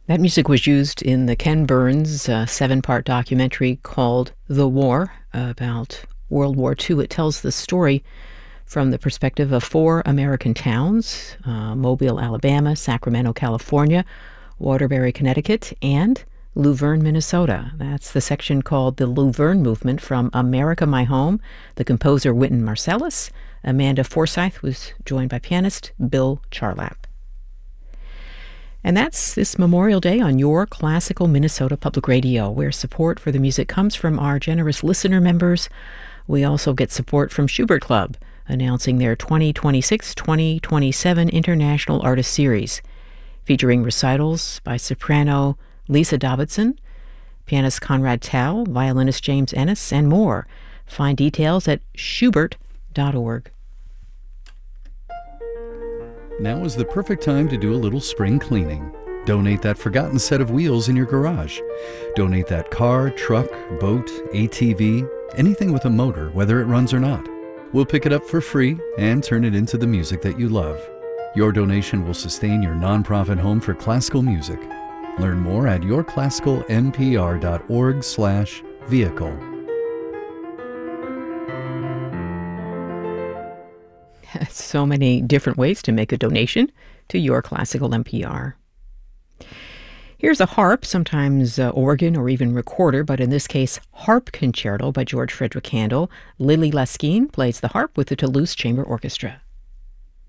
That music was used in the Ken Burns 7-part documentary called The War about World War II. It tells the story from the perspective of 4 American towns, Mobile, Alabama, Sacramento, California, Waterbury, Connecticut, and Luverne, Minnesota. That's the section called the Luverne Movement from America, My Home. The composer Wynton Marsalis. Amanda Forsyth was joined by pianist Bill Charlap. And that's this Memorial Day on your Classical Minnesota Public Radio, where support for the music comes from our generous listener members. We also get support from Schubert Club, announcing their 2026-2027 International Artist Series, featuring recitals by soprano Lisa Davidson, pianist Conrad Tao, violinist James Ennis, and more. Find details at schubert.org. Now is the perfect time to do a little spring cleaning. Donate that forgotten set of wheels in your garage. Donate that car, truck, boat, ATV, anything with a motor, whether it runs or not. We'll pick it up for free and turn it into the music that you love. Your donation will sustain your nonprofit home for classical music. Learn more at yourclassicalmpr.org/vehicle. So many different ways to make a donation to Your Classical NPR. Here's a harp, sometimes organ or even recorder, but in this case, Harp Concerto by George Frederick Handel. Lily Laskin plays the harp with the Toulouse Chamber Orchestra.